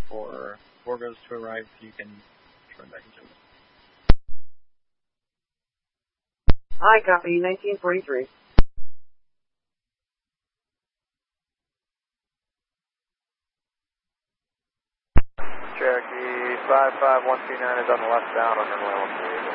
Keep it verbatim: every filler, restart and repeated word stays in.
for four goes to arrive, you can turn back into it. Hi, copy, nineteen forty-three. Cherokee five five one two nine is on the left bound on runway one three.